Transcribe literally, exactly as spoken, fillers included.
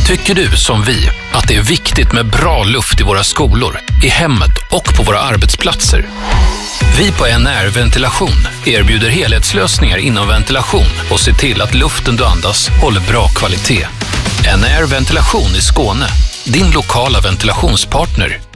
Tycker du som vi att det är viktigt med bra luft i våra skolor, i hemmet och på våra arbetsplatser? Vi på N R Ventilation erbjuder helhetslösningar inom ventilation och ser till att luften du andas håller bra kvalitet. N R Ventilation i Skåne, din lokala ventilationspartner.